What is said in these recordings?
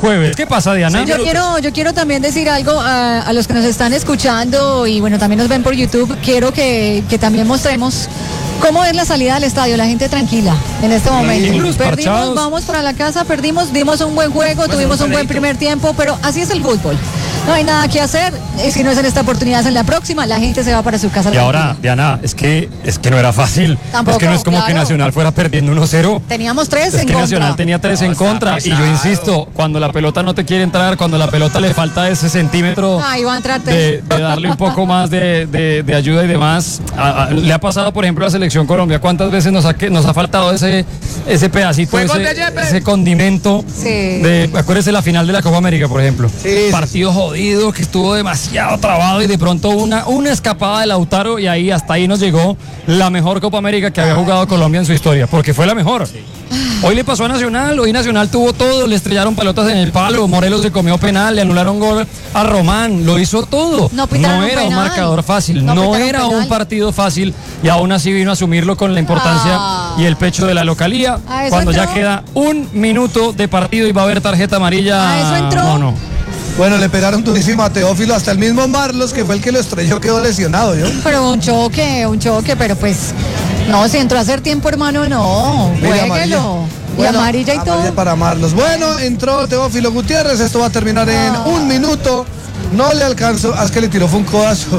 jueves. ¿Qué pasa, Diana? Yo quiero también decir algo a los que nos están escuchando y bueno, también nos ven por YouTube. Quiero que también mostremos cómo es la salida del estadio, la gente tranquila en este momento. Perdimos, vamos para la casa, perdimos, dimos un buen juego, tuvimos un buen primer tiempo, pero así es el fútbol. No hay nada que hacer, si no es en esta oportunidad, es en la próxima, la gente se va para su casa. Y ahora, Diana, es que no era fácil. Tampoco, es que no es como que Nacional fuera perdiendo 1-0. Teníamos 3 en contra. Es que Nacional tenía 3 en contra. Y yo insisto, cuando la pelota no te quiere entrar, cuando la pelota le falta ese centímetro de darle un poco más de ayuda y demás. Le ha pasado, por ejemplo, a la Selección Colombia. ¿Cuántas veces nos ha faltado ese pedacito, ese condimento? Sí. Acuérdese la final de la Copa América, por ejemplo. Sí. Partido jodido, que estuvo demasiado trabado y de pronto una escapada de Lautaro y hasta ahí nos llegó la mejor Copa América que había jugado Colombia en su historia, porque fue la mejor. Hoy le pasó a Nacional, hoy Nacional tuvo todo, le estrellaron pelotas en el palo, Morelos se comió penal, le anularon gol a Román, lo hizo todo. No era un marcador fácil, no era un partido fácil y aún así vino a asumirlo con la importancia y el pecho de la localía. Cuando ya queda 1 minuto de partido y va a haber tarjeta amarilla. ¿Eso entró? No. Bueno, le pegaron durísimo a Teófilo, hasta el mismo Marlos, que fue el que lo estrelló, quedó lesionado, ¿yo? Pero un choque, pero pues, no, si entró a hacer tiempo, hermano, no, juéguelo. Y amarilla y todo. Amarilla para Marlos. Bueno, entró Teófilo Gutiérrez, esto va a terminar en 1 minuto, no le alcanzó, es que le tiró fue un codazo.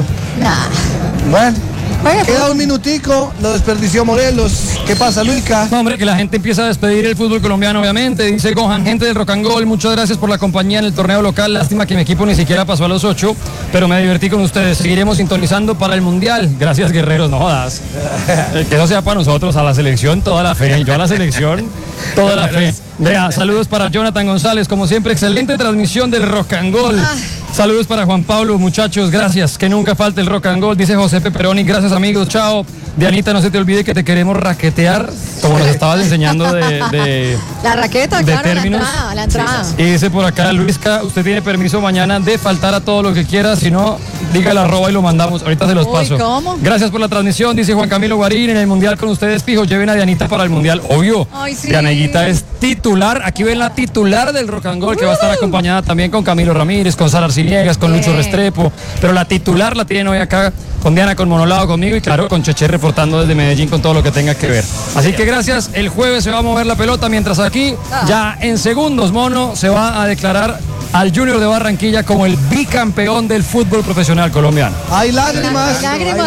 Bueno. Queda 1 minutico, lo desperdició Morelos. ¿Qué pasa, Luica? No, hombre, que la gente empieza a despedir el fútbol colombiano, obviamente. Dice Gohan, gente del Rock and Gold, muchas gracias por la compañía en el torneo local. Lástima que mi equipo ni siquiera pasó a los 8, pero me divertí con ustedes. Seguiremos sintonizando para el Mundial. Gracias, guerreros, no jodas. Que no sea para nosotros, a la selección toda la fe. Yo a la selección toda la fe. Vea, saludos para Jonathan González, como siempre, excelente transmisión del Rock and Gold. Saludos para Juan Pablo, muchachos, gracias, que nunca falte el Rock and Gold, dice José Peperoni, gracias amigos, chao. Dianita, no se te olvide que te queremos raquetear, como nos estabas enseñando de la raqueta, de claro, términos. la entrada. Y dice por acá Luisca, usted tiene permiso mañana de faltar a todo lo que quiera, si no, diga la arroba y lo mandamos, ahorita se los paso. ¿Cómo? Gracias por la transmisión, dice Juan Camilo Guarín, en el Mundial con ustedes, fijo, lleven a Dianita para el Mundial, obvio. Ay, sí. Dianeguita es titular, aquí ven la titular del Rock and Gold, que va a estar acompañada también con Camilo Ramírez, con Sara Arciniegas, con Lucho Restrepo, pero la titular la tienen hoy acá con Diana, con Monolado, conmigo y claro, con Cheche reportando desde Medellín con todo lo que tenga que ver. Así que gracias, el jueves se va a mover la pelota, mientras aquí ya en segundos, Mono, se va a declarar al Junior de Barranquilla como el bicampeón del fútbol profesional colombiano. Hay lágrimas,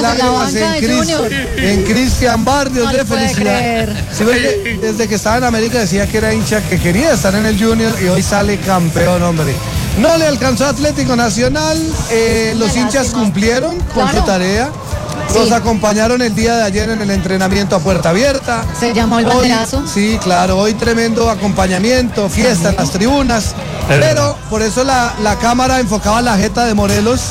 en Cristian Barrios de felicidad. Sí, desde que estaba en América decía que era hincha, que quería estar en el Junior y hoy sale campeón, hombre. No le alcanzó Atlético Nacional, los hinchas cumplieron con su tarea. Los acompañaron el día de ayer en el entrenamiento a puerta abierta. Se llamó el banderazo. Sí, claro, hoy tremendo acompañamiento, fiesta en las tribunas. Pero por eso la cámara enfocaba la jeta de Morelos.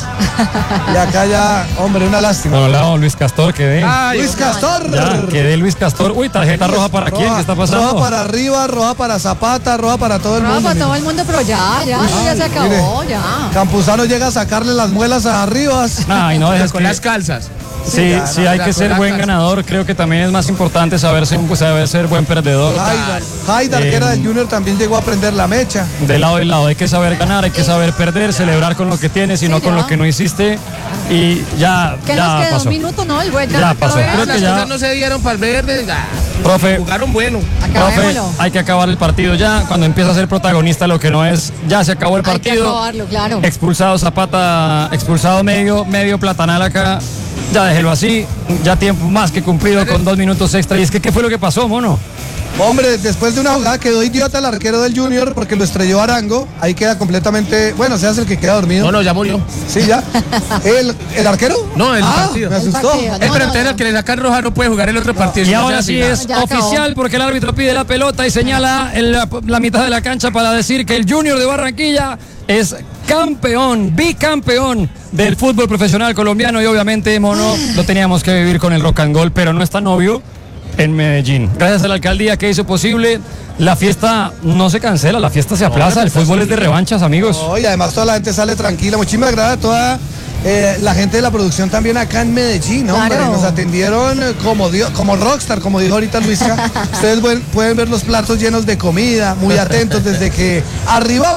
Y acá ya, hombre, una lástima. Por lado, Luis Castor, quedé. Luis Castor. Ya, quedé Luis Castor. Uy, tarjeta roja para quién, ¿qué está pasando? Roja para arriba, roja para Zapata, roja para todo el mundo. Roja para todo el mundo, pero ya se acabó, ya. Campuzano llega a sacarle las muelas a Arribas. Ay, no dejes con las calzas. Sí, sí, hay que ser buen ganador. Creo que también es más importante saber ser buen perdedor. Haidar, que era del Junior, también llegó a prender la mecha. De lado y lado, hay que saber ganar, hay que saber perder, celebrar con lo que tienes y no con lo que no hiciste. Y ya, ¿qué ya nos quedó? pasó. ¿Un minuto? No, el güey ya pasó. Creo que ya no se dieron para el verde. Profe, jugaron bueno. Profe, hay que acabar el partido ya. Cuando empieza a ser protagonista lo que no es, ya se acabó el partido. Hay que acabarlo, claro. Expulsado Zapata, expulsado medio Platanal acá. Ya déjelo así, ya tiempo más que cumplido con 2 minutos extra. Y es que, ¿qué fue lo que pasó, Mono? Hombre, después de una jugada quedó idiota el arquero del Junior porque lo estrelló Arango. Ahí queda completamente, bueno, se hace el que queda dormido. No, ya murió. Sí, ya. ¿El arquero? No, el partido. Me asustó. Pero el que le sacan roja no puede jugar el otro partido. Y ahora sí es oficial porque el árbitro pide la pelota y señala en la mitad de la cancha para decir que el Junior de Barranquilla es campeón, bicampeón del fútbol profesional colombiano y obviamente, Mono, lo teníamos que vivir con el Rock and Gold, pero no es tan obvio en Medellín. Gracias a la alcaldía que hizo posible, la fiesta no se cancela, la fiesta se aplaza, el fútbol es de revanchas, amigos. Y además toda la gente sale tranquila. Muchísimas gracias a toda la gente de la producción también acá en Medellín, hombre. Claro. Nos atendieron como rockstar, como dijo ahorita Luisca. Ustedes pueden ver los platos llenos de comida, muy atentos desde que arribamos.